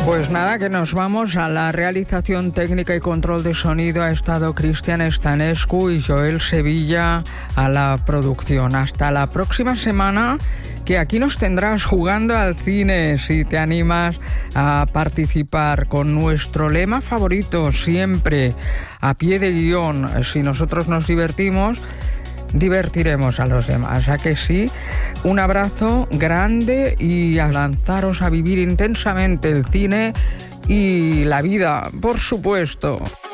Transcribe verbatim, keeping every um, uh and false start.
Pues nada, que nos vamos a la realización técnica y control de sonido. Ha estado Cristian Stanescu y Joel Sevilla a la producción. Hasta la próxima semana, que aquí nos tendrás jugando al cine si te animas a participar con nuestro lema favorito siempre, a pie de guión. Si nosotros nos divertimos, divertiremos a los demás. ¿A que sí? Un abrazo grande y a lanzaros a vivir intensamente el cine y la vida, por supuesto.